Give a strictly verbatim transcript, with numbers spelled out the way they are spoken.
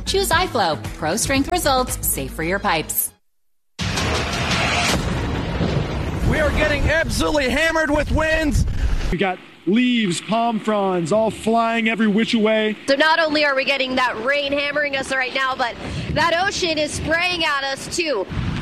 Choose iFlow, pro strength results, safe for your pipes. We are getting absolutely hammered with winds. We got leaves, palm fronds, all flying every which way. So not only are we getting that rain hammering us right now, but that ocean is spraying at us too.